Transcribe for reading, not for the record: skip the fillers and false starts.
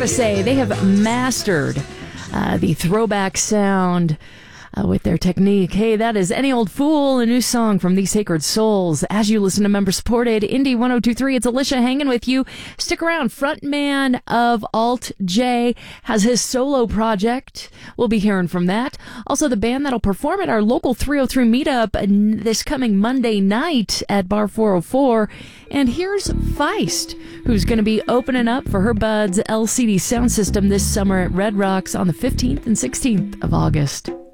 gotta say, they have mastered the throwback sound with their technique. Hey, that is Any Old Fool, a new song from These Sacred Souls. As you listen to member-supported Indie 102.3, it's Alicia hanging with you. Stick around. Frontman of Alt J has his solo project. We'll be hearing from that. Also, the band that'll perform at our local 303 meetup this coming Monday night at Bar 404. And here's Feist, who's going to be opening up for her buds LCD Sound System this summer at Red Rocks on the 15th and 16th of August.